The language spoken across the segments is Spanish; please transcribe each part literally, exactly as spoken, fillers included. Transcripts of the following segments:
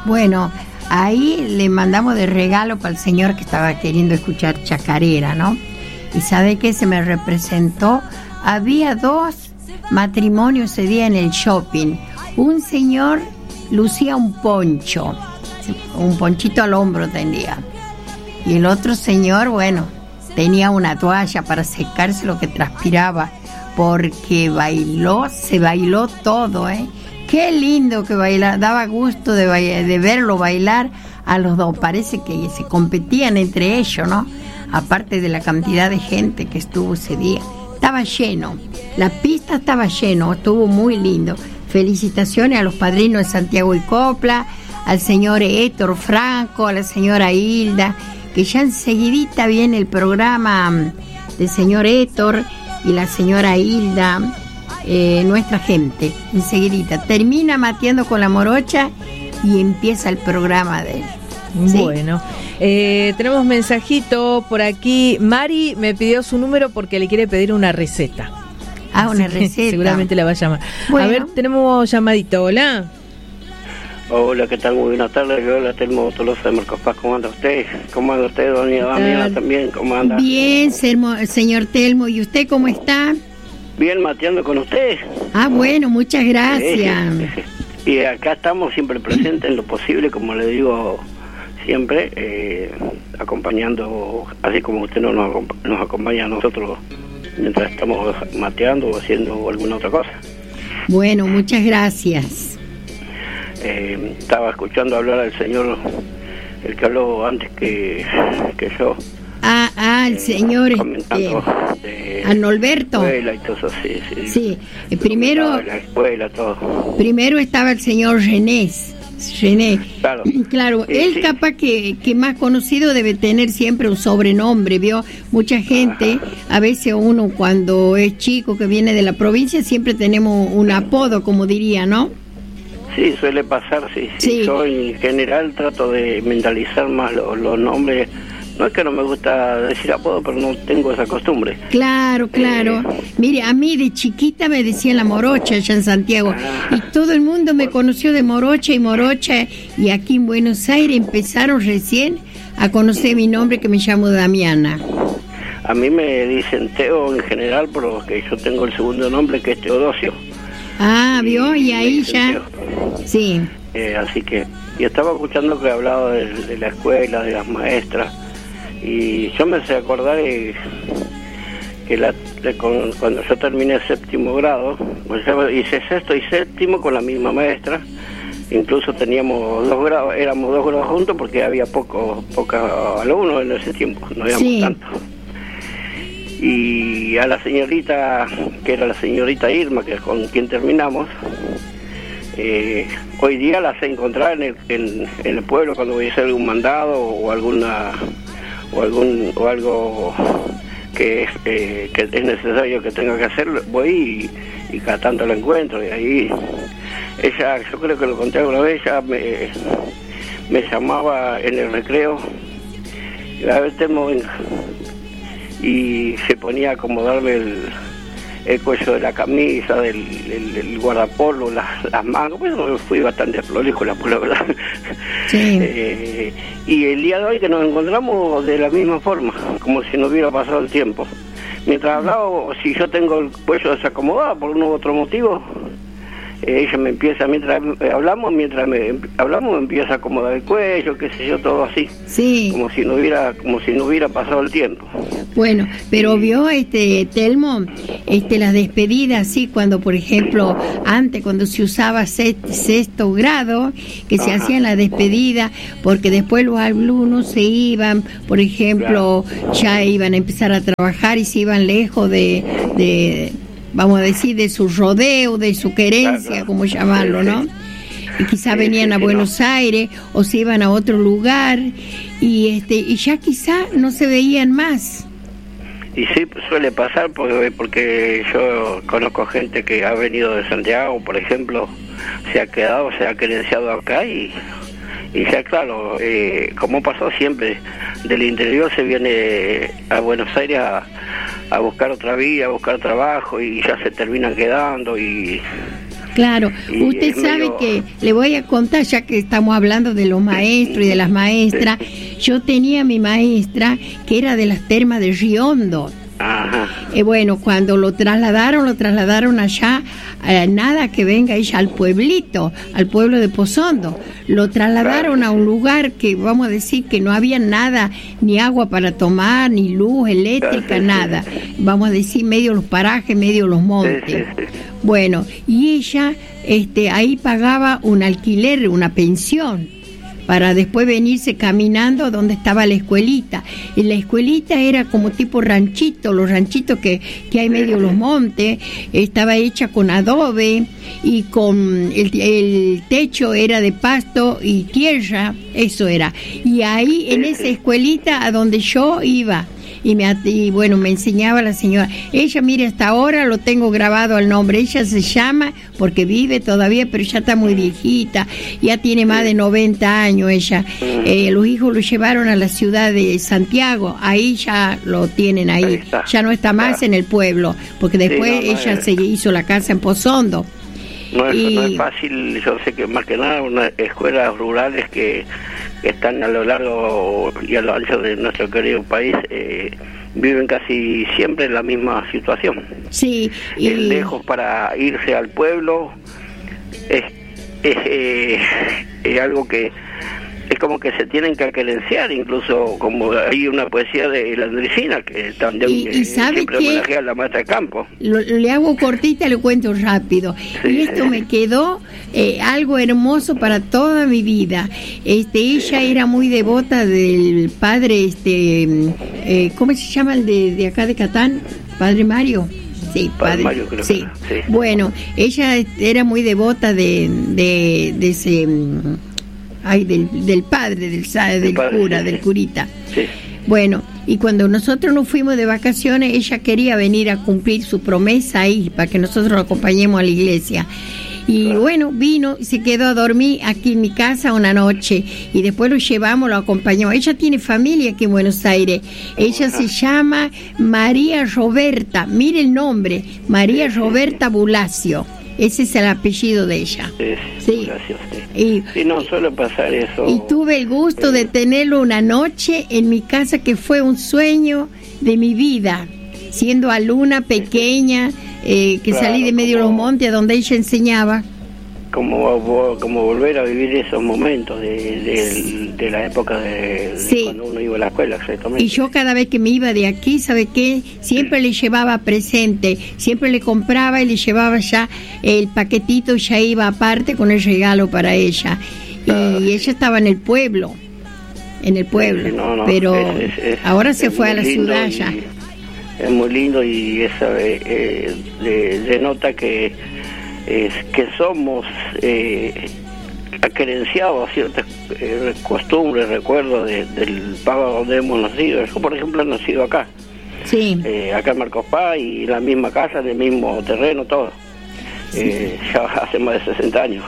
Bueno, ahí le mandamos de regalo para el señor que estaba queriendo escuchar chacarera, ¿no? Y ¿sabe qué? Se me representó. Había dos matrimonios ese día en el shopping. Un señor lucía un poncho, un ponchito al hombro tenía. Y el otro señor, bueno, tenía una toalla para secarse lo que transpiraba, porque bailó, se bailó todo, ¿eh? Qué lindo que bailar, daba gusto de, de verlo bailar a los dos. Parece que se competían entre ellos, ¿no? Aparte de la cantidad de gente que estuvo ese día. Estaba lleno, la pista estaba lleno, estuvo muy lindo. Felicitaciones a los padrinos de Santiago y Copla, al señor Héctor Franco, a la señora Hilda, que ya enseguidita viene el programa del señor Héctor y la señora Hilda. Eh, nuestra gente, enseguidita termina mateando con la morocha y empieza el programa de él. ¿Sí? Bueno, eh, tenemos mensajito por aquí. Mari me pidió su número porque le quiere pedir una receta. Ah, una receta. Seguramente la va a llamar. Bueno. A ver, tenemos llamadito. Hola. Hola, ¿qué tal? Muy buenas tardes. Yo la Telmo Tolosa de Marcos Paz. ¿Cómo anda usted? ¿Cómo anda usted, doña Damiana, también? ¿Cómo anda? Bien, señor Telmo. ¿Y usted cómo está? Bien, mateando con usted. Ah, bueno, muchas gracias. Sí. Y acá estamos siempre presentes en lo posible, como le digo siempre, eh, acompañando, así como usted no nos, nos acompaña a nosotros mientras estamos mateando o haciendo alguna otra cosa. Bueno, muchas gracias. Eh, estaba escuchando hablar al señor, el que habló antes que, que yo. Ah, ah, el señor eh, este, Arnolberto. La escuela y todo eso, sí, sí. Sí, eh, primero, la escuela, todo. Primero estaba el señor René. René. Claro, claro sí, él sí. capaz que, que más conocido debe tener siempre un sobrenombre, ¿vio? Mucha gente, Ajá. A veces uno cuando es chico que viene de la provincia siempre tenemos un apodo, como diría, ¿no? Sí, suele pasar, sí, sí. Sí. Yo en general trato de mentalizar más los, los nombres. No es que no me gusta decir apodo, pero no tengo esa costumbre. Claro, claro. Eh, Mire, a mí de chiquita me decían la morocha allá en Santiago. Ah, y todo el mundo me conoció de morocha y morocha. Y aquí en Buenos Aires empezaron recién a conocer mi nombre, que me llamo Damiana. A mí me dicen Teo en general, porque yo tengo el segundo nombre, que es Teodosio. Ah, ¿vio? Y, y ahí ya... Teo. Sí. Eh, así que... Y estaba escuchando que hablaba de, de la escuela, de las maestras. Y yo me sé acordar que, que la, de, con, cuando yo terminé séptimo grado, pues hice sexto y séptimo con la misma maestra. Incluso teníamos dos grados, éramos dos grados juntos porque había pocos pocos alumnos en ese tiempo, no habíamos sí. tanto. Y a la señorita, que era la señorita Irma, que es con quien terminamos, eh, hoy día la sé encontrar en el, en, en el pueblo cuando voy a hacer algún mandado o alguna... o algún o algo que es eh, que es necesario que tenga que hacer, voy y, y cada tanto la encuentro. Y ahí ella, yo creo que lo conté alguna vez, ella me, me llamaba en el recreo, a ver, Temo, y se ponía a acomodarme el, el cuello de la camisa, del el, el guardapolvo, las, las mangas. Bueno, fui bastante prolijo, la pura verdad. Sí. Eh, y el día de hoy que nos encontramos de la misma forma, como si no hubiera pasado el tiempo. Mientras hablaba, si yo tengo el cuello desacomodado por uno u otro motivo, eh, ella me empieza, mientras eh, hablamos, mientras me hablamos me empieza a acomodar el cuello, qué sé yo, todo así. Sí. Como si no hubiera, como si no hubiera pasado el tiempo. Bueno, pero vio, este Telmo, este las despedidas, sí, cuando por ejemplo antes cuando se usaba sexto, sexto grado, que se Ajá. hacían la despedida, porque después los alumnos se iban, por ejemplo, claro. ya iban a empezar a trabajar y se iban lejos de, de vamos a decir, de su rodeo, de su querencia, claro. como llamarlo, ¿no? Y quizás sí, venían sí, a Buenos no. Aires o se iban a otro lugar y este y ya quizás no se veían más. Y sí, suele pasar porque, porque yo conozco gente que ha venido de Santiago, por ejemplo, se ha quedado, se ha querenciado acá y, y ya claro, eh, como pasó siempre, del interior se viene a Buenos Aires a, a buscar otra vida, a buscar trabajo y ya se terminan quedando y, Claro, Y usted es sabe medio- que, le voy a contar, ya que estamos hablando de los maestros y de las maestras, yo tenía mi maestra que era de las termas de Río Hondo. Ajá. Eh, bueno, cuando lo trasladaron, lo trasladaron allá, eh, nada que venga ella al pueblito, al pueblo de Pozondo. Lo trasladaron a un lugar que, vamos a decir, que no había nada, ni agua para tomar, ni luz eléctrica, nada. Vamos a decir, medio los parajes, medio los montes. Sí, sí, sí. Bueno, y ella este, ahí pagaba un alquiler, una pensión, para después venirse caminando donde estaba la escuelita. Y la escuelita era como tipo ranchito, los ranchitos que, que hay medio los montes, estaba hecha con adobe y con el, el techo era de pasto y tierra, eso era. Y ahí en esa escuelita a donde yo iba, y, me, at- y bueno, me enseñaba la señora. Ella, mire, hasta ahora lo tengo grabado al nombre. Ella se llama, porque vive todavía, pero ya está muy viejita, ya tiene más de noventa años ella. Eh, los hijos lo llevaron a la ciudad de Santiago, ahí ya lo tienen ahí, Ahí está. ya no está más Claro. en el pueblo, porque después Sí, no, no ella es- se hizo la casa en Pozondo. No es, Y- no es fácil, yo sé que más que nada unas escuelas rurales que, que están a lo largo y a lo ancho de nuestro querido país eh, viven casi siempre en la misma situación. Sí, y Es lejos para irse al pueblo, es, es, eh, es algo que es como que se tienen que aquerenciar, incluso como hay una poesía de la Andresina que también Y- y eh, ¿sabe siempre qué? homenajea a la maestra de campo. Lo- le hago cortita, le cuento rápido. Sí, y esto sí. me quedó eh, algo hermoso para toda mi vida. Este, ella era muy devota del padre, este, eh, ¿cómo se llama el de, de acá de Catán? Padre Mario. Sí, Padre padre. Mario, creo que sí. era, sí. Bueno, ella era muy devota de, de, de ese, mm, ay, del, del padre, del, sa- del padre, cura, sí, del sí. curita. Sí. Bueno, y cuando nosotros nos fuimos de vacaciones, ella quería venir a cumplir su promesa ahí, para que nosotros lo acompañemos a la iglesia. Y Claro. bueno, vino y se quedó a dormir aquí en mi casa una noche, y después lo llevamos, lo acompañamos. Ella tiene familia aquí en Buenos Aires. Ella se llama María Roberta, mire el nombre, María Roberta Bulacio. Ese es el apellido de ella. Sí, Sí. gracias. Sí. Y, Sí, no suele pasar eso. y tuve el gusto de tenerlo una noche en mi casa, que fue un sueño de mi vida, siendo alumna pequeña, eh, que Claro, salí de medio de los como- montes donde ella enseñaba. Como, vo- como volver a vivir esos momentos de, de, de la época de, de Sí. cuando uno iba a la escuela, exactamente. Y yo cada vez que me iba de aquí, ¿sabe qué? Siempre le llevaba presente, siempre le compraba y le llevaba ya el paquetito, ya iba aparte con el regalo para ella. Ah, Y ella estaba en el pueblo, en el pueblo, Sí, no, no, pero es- es- es- ahora se es fue a muy la lindo ciudad y- ya. Es muy lindo y esa eh, eh, de- denota que es que somos eh, aquerenciados a ciertas eh, costumbres, recuerdos de- del pago donde hemos nacido. Yo, por ejemplo, he nacido acá, Sí, eh, acá en Marcos Paz, y la misma casa, en el mismo terreno, todo. Eh, ya hace más de sesenta años.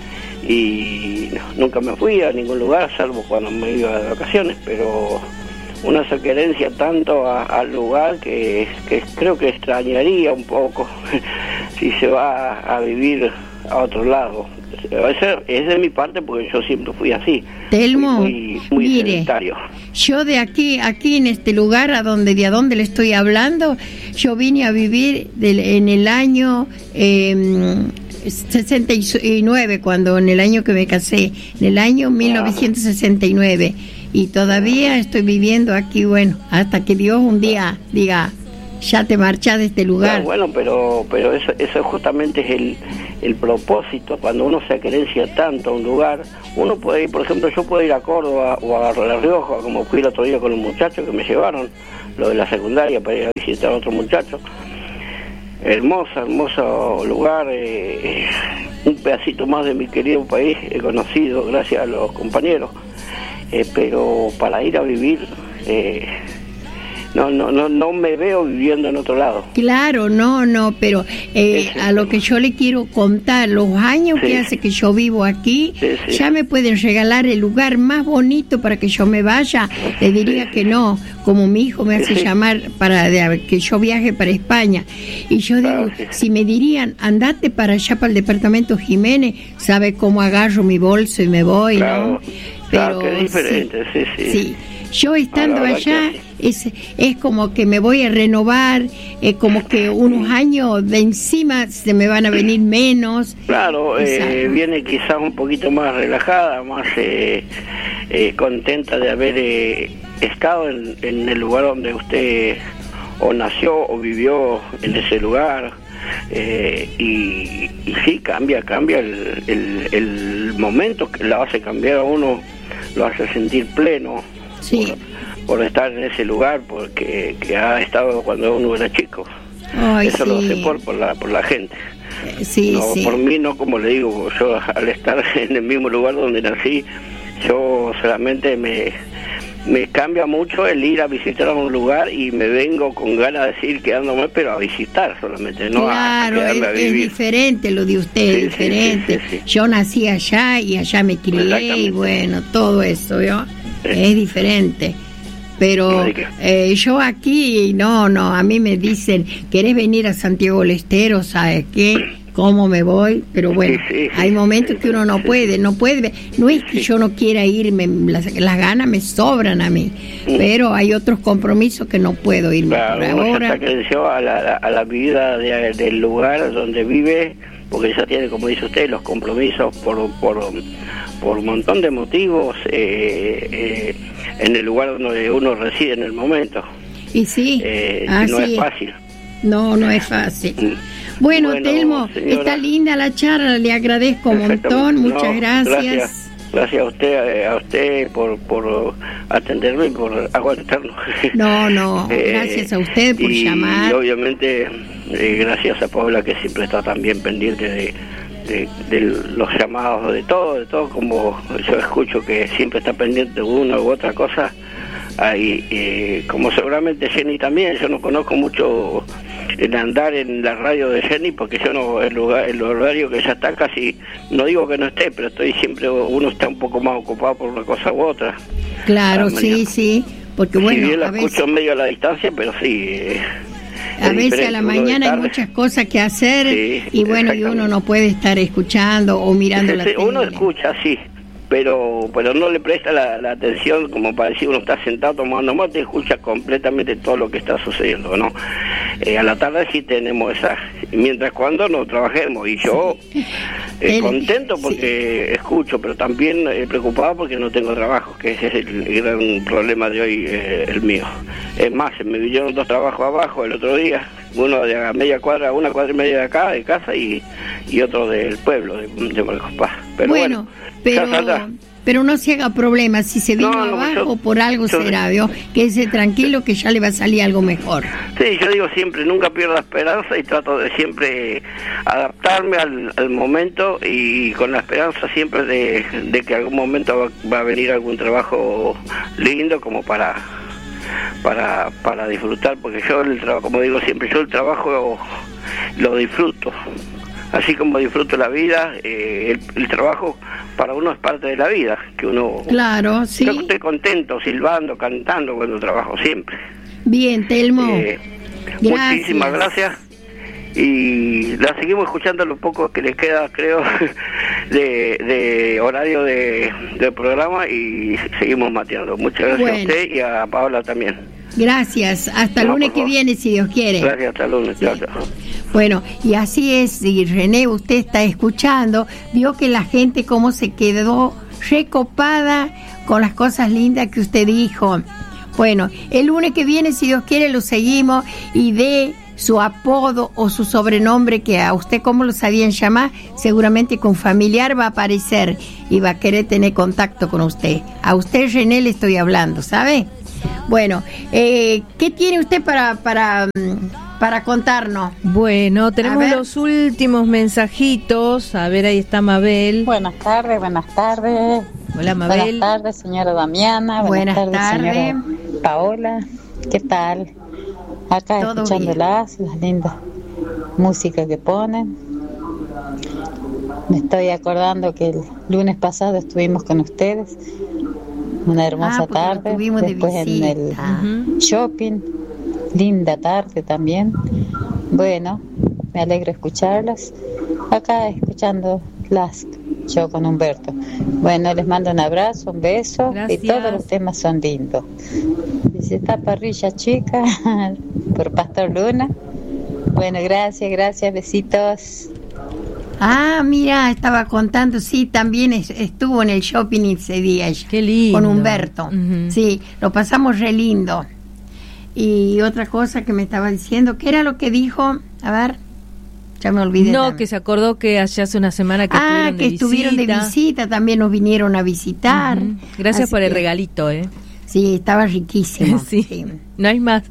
Y no, nunca me fui a ningún lugar, salvo cuando me iba de vacaciones, pero una se querencia tanto a- al lugar que, que creo que extrañaría un poco si se va a, a vivir a otro lado. Ese es de mi parte, porque yo siempre fui así. Telmo, muy, muy mire, sedentario. yo de aquí, aquí en este lugar a donde de a donde le estoy hablando, yo vine a vivir del- en el año eh, sesenta y nueve, cuando en el año que me casé, en el año mil novecientos sesenta y nueve, y todavía estoy viviendo aquí, bueno, hasta que Dios un día diga, ya te marchás de este lugar. No, bueno, pero pero eso, eso justamente es el, el propósito. Cuando uno se querencia tanto a un lugar, uno puede ir, por ejemplo, yo puedo ir a Córdoba o a La Rioja, como fui el otro día con los muchachos que me llevaron, lo de la secundaria, para ir a visitar a otro muchacho. Hermoso, hermoso lugar, eh, un pedacito más de mi querido país he conocido gracias a los compañeros, eh, pero para ir a vivir, eh, no, no, no, no me veo viviendo en otro lado. Claro, no, no, pero eh, a lo que yo le quiero contar, los años sí. que hace que yo vivo aquí, sí, sí. ya me pueden regalar el lugar más bonito para que yo me vaya. Le diría sí. que no, como mi hijo me hace sí. llamar para de, que yo viaje para España. Y yo claro, digo, sí. si me dirían, andate para allá, para el departamento Jiménez, sabe cómo agarro mi bolso y me voy, claro. ¿no? Pero claro, que es diferente, sí, sí. sí. sí. Yo estando allá es, es como que me voy a renovar, es como que unos años de encima se me van a venir menos. Claro, eh, viene quizás un poquito más relajada, más eh, eh, contenta de haber eh, estado en, en el lugar donde usted o nació o vivió en ese lugar. Eh, y, y sí, cambia, cambia el, el, el momento que la hace cambiar a uno, lo hace sentir pleno. Sí. Por, por estar en ese lugar, porque que ha estado cuando uno era chico. Ay, eso sí. lo hace por, por la por la gente. Eh, sí, no, sí. Por mí no, como le digo, yo al estar en el mismo lugar donde nací, yo solamente me me cambia mucho el ir a visitar a un lugar y me vengo con ganas de seguir quedándome, pero a visitar solamente, no claro, a, a quedarme es, a vivir. Es diferente lo de usted, sí, diferente. Sí, sí, sí, sí. Yo nací allá y allá me crié y bueno, todo eso, ¿yo? Sí. Es diferente. Pero eh, yo aquí, no, no, a mí me dicen, ¿querés venir a Santiago del Estero? ¿Sabes qué? ¿Cómo me voy? Pero bueno, sí, sí, hay momentos que uno no puede, no puede, no es que yo no quiera irme, las, las ganas me sobran a mí, pero hay otros compromisos que no puedo irme claro, por uno ahora. Ya está creció a la, a la vida de, del lugar donde vive, porque ya tiene, como dice usted, los compromisos por por, por un montón de motivos eh, eh, en el lugar donde uno reside en el momento. Y sí, eh, así no es fácil. No, no es fácil. Bueno, bueno Telmo, señora, está linda la charla, le agradezco un montón, muchas no, gracias. gracias. Gracias a usted, a usted por, por atenderme y por aguantarnos. No, no, eh, gracias a usted por y, llamar. Y obviamente eh, gracias a Paula, que siempre está también pendiente de, de, de los llamados, de todo, de todo, como yo escucho que siempre está pendiente de una u otra cosa. Ahí, eh, como seguramente Jenny también, yo no conozco mucho el andar en la radio de Jenny, porque yo no, el lugar, el horario que ella está casi, no digo que no esté, pero estoy siempre, uno está un poco más ocupado por una cosa u otra. Claro, sí, sí, porque bueno, si bien la a escucho veces, en medio a la distancia, pero sí. Eh, a veces a la mañana hay muchas cosas que hacer, sí, y bueno, y uno no puede estar escuchando o mirando sí, la sí, tele. Uno escucha, sí, pero pero no le presta la, la atención, como para decir, uno está sentado tomando mate y escucha completamente todo lo que está sucediendo, ¿no? Eh, a la tarde sí tenemos esa, mientras cuando no trabajemos, y yo eh, contento porque sí. escucho, pero también eh, preocupado porque no tengo trabajo, que ese es el, el gran problema de hoy, eh, el mío. Es más, se me vinieron dos trabajos abajo el otro día, uno de a media cuadra, una cuadra y media de acá, de casa, y, y otro del pueblo, de, de Marcos Paz. Pero bueno, bueno pero... Pero no se haga problema, si se vino no, no, abajo, yo, por algo yo, será, ¿vio? Quédese tranquilo que ya le va a salir algo mejor. Sí, yo digo siempre, nunca pierdo la esperanza y trato de siempre adaptarme al, al momento, y con la esperanza siempre de, de que algún momento va, va a venir algún trabajo lindo como para para para disfrutar, porque yo el trabajo, como digo siempre, yo el trabajo lo, lo disfruto. Así como disfruto la vida, eh, el, el trabajo para uno es parte de la vida, que uno... Claro, sí. Yo estoy contento, silbando, cantando cuando trabajo, siempre. Bien, Telmo. Eh, gracias. Muchísimas gracias. Y la seguimos escuchando lo poco que les queda, creo, de, de horario de, de programa, y seguimos mateando. Muchas gracias bueno. a usted y a Paola también. Gracias. Hasta el no, lunes que viene, si Dios quiere. Gracias, hasta el lunes. Sí. Chao, chao. Bueno, y así es, y René, usted está escuchando, vio que la gente cómo se quedó recopada con las cosas lindas que usted dijo. Bueno, el lunes que viene, si Dios quiere, lo seguimos, y de su apodo o su sobrenombre, que a usted cómo lo sabían llamar, seguramente con familiar va a aparecer y va a querer tener contacto con usted. A usted, René, le estoy hablando, ¿sabe? Bueno, eh, ¿qué tiene usted para... para para contarnos? Bueno, tenemos los últimos mensajitos. A ver, ahí está Mabel. Buenas tardes, buenas tardes. Hola, Mabel. Buenas tardes, señora Damiana. Buenas, buenas tardes, tardes, señora Paola. ¿Qué tal? Acá Todo escuchándolas, las lindas músicas que ponen. Me estoy acordando que el lunes pasado estuvimos con ustedes, una hermosa Ah, porque nos tarde, tuvimos de después en visita. el shopping, linda tarde también. Bueno, me alegro escucharlas. Acá escuchando las, yo con Humberto. Bueno, les mando un abrazo, un beso. Gracias. Y todos los temas son lindos. Dice, esta parrilla chica por Pastor Luna. Bueno, gracias, gracias, besitos. Ah, mira, estaba contando, sí, también es- estuvo en el shopping ese día ella. Qué lindo. Con Humberto. Ujú. Sí, lo pasamos re lindo. Y otra cosa que me estaba diciendo, ¿qué era lo que dijo? A ver, ya me olvidé. No, también. que se acordó que hace hace una semana que ah, estuvieron que de estuvieron de visita. visita, también nos vinieron a visitar. Ujú. Gracias Así por el que- regalito, ¿eh? Sí, estaba riquísimo. Sí. sí. No hay más.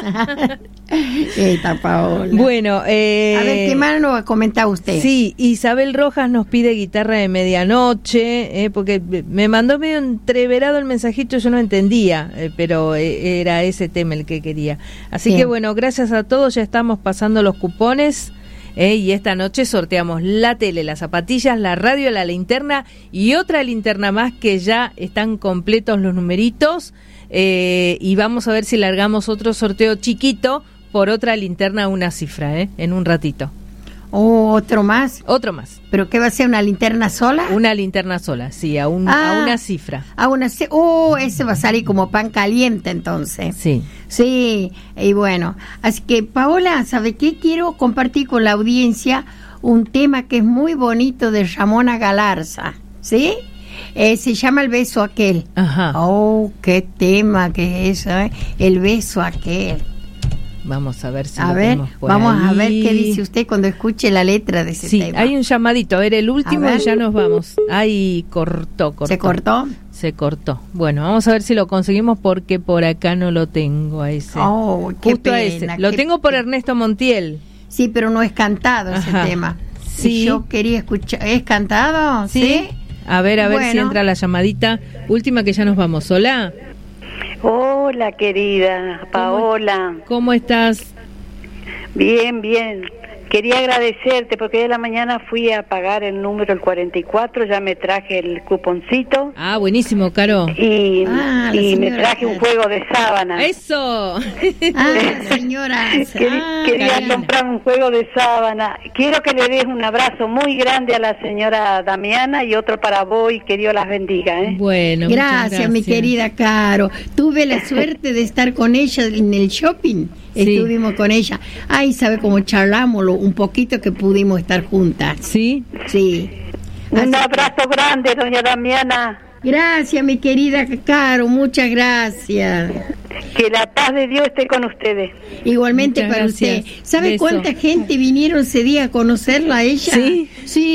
Esta Paola. Bueno, eh, A ver, ¿qué más nos comentaba usted? Sí, Isabel Rojas nos pide guitarra de medianoche, eh, porque me mandó medio entreverado el mensajito, yo no entendía, eh, pero eh, era ese tema el que quería. Así Bien. que bueno, gracias a todos, ya estamos pasando los cupones. Eh, y esta noche sorteamos la tele, las zapatillas, la radio, la linterna y otra linterna más que ya están completos los numeritos. Eh, y vamos a ver si largamos otro sorteo chiquito por otra linterna, una cifra, ¿eh? En un ratito. Oh, otro más. Otro más. ¿Pero qué va a ser? ¿Una linterna sola? Una linterna sola, sí, a, un, Ah. a una cifra. Ah, una. ce- Oh, ese va a salir como pan caliente entonces. Sí. Sí, y bueno. Así que, Paola, ¿sabe qué? Quiero compartir con la audiencia un tema que es muy bonito de Ramona Galarza. ¿Sí? Eh, se llama El beso aquel. Ajá. Oh, qué tema que es eso, ¿eh? El beso aquel. Vamos a ver si A lo ver, tenemos por vamos a ver ahí. qué dice usted cuando escuche la letra de ese Sí, tema. hay un llamadito. A ver, el último A ver. y ya nos vamos. Ay, cortó, cortó. ¿Se cortó? Se cortó. Bueno, vamos a ver si lo conseguimos porque por acá no lo tengo a ese. Oh, qué Justo a pena, ese. Lo qué tengo por pena. Ernesto Montiel. Sí, pero no es cantado ese Ajá. tema. Sí. Y yo quería escuchar. ¿Es cantado? ¿Sí? Sí. A ver, a ver si Bueno. entra la llamadita. Última que ya nos vamos. Hola. Hola, querida Paola. ¿Cómo estás? Bien, bien. Quería agradecerte porque hoy de la mañana fui a pagar el número el cuarenta y cuatro, ya me traje el cuponcito Ah, buenísimo, Caro. y, Ah, la y me señora. traje un juego de sábana. ¡Eso! Ah, señora. Quer- Ah, quería Karina. comprar un juego de sábana. Quiero que le des un abrazo muy grande a la señora Damiana y otro para vos y que Dios las bendiga, ¿eh? Bueno, muchas gracias, mi querida Caro. Tuve la suerte de estar con ella en el shopping. Sí. Estuvimos con ella. Ay, ¿sabe cómo charlamos lo, un poquito que pudimos estar juntas? ¿Sí? Sí. Un Así- abrazo grande, doña Damiana. Gracias, mi querida Caro. Muchas gracias. Que la paz de Dios esté con ustedes. Igualmente Muchas para gracias. usted. ¿Sabe Beso. cuánta gente vinieron ese día a conocerla a ella? ¿Sí?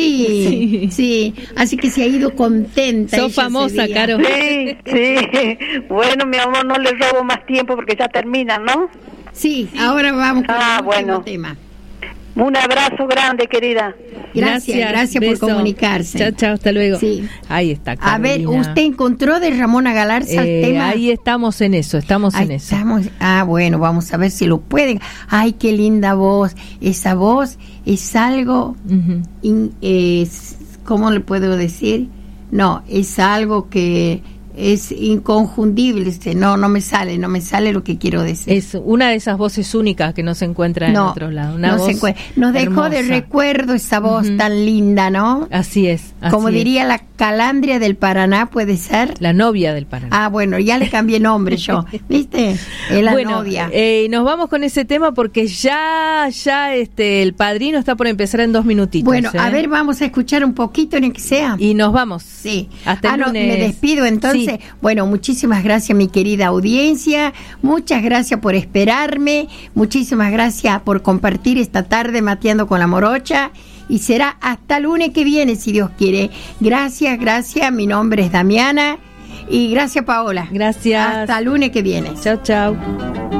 Sí, sí. Así que se ha ido contenta. Sos ella ese famosa, día. Caro. Sí, sí. Bueno, mi amor, no le robo más tiempo porque ya termina, ¿no? Sí, ahora vamos con Ah, el último bueno. tema. Un abrazo grande, querida. Gracias, gracias, por beso. comunicarse. Chao, chao, hasta luego. Sí. Ahí está, A ver, Carolina. ¿usted encontró de Ramona Galarza Eh, el tema? ahí estamos en eso, estamos Ahí en eso. estamos. Ah, bueno, vamos a ver si lo pueden. Ay, qué linda voz. Esa voz es algo, Ujú. in- es, ¿cómo le puedo decir? No, es algo que es inconfundible. este, No, no me sale, no me sale lo que quiero decir. Es una de esas voces únicas que no se encuentra en no, otro lado. Una no voz se encuentra. Nos dejó de hermosa. recuerdo esa voz Ujú. tan linda, ¿no? Así es. así Como es. diría la Calandria del Paraná, ¿puede ser? La novia del Paraná. Ah, bueno, ya le cambié nombre yo, ¿viste? Es la bueno, novia. eh, nos vamos con ese tema porque ya, ya, este, el padrino está por empezar en dos minutitos. Bueno, ¿eh? a ver, vamos a escuchar un poquito, ni que sea. Y nos vamos. Sí. Hasta el ah, no, lunes. me despido entonces. Sí. Bueno, muchísimas gracias, mi querida audiencia. Muchas gracias por esperarme. Muchísimas gracias por compartir esta tarde mateando con la morocha. Y será hasta el lunes que viene, si Dios quiere. Gracias, gracias. Mi nombre es Damiana. Y gracias, Paola. Gracias. Hasta el lunes que viene. Chao, chao.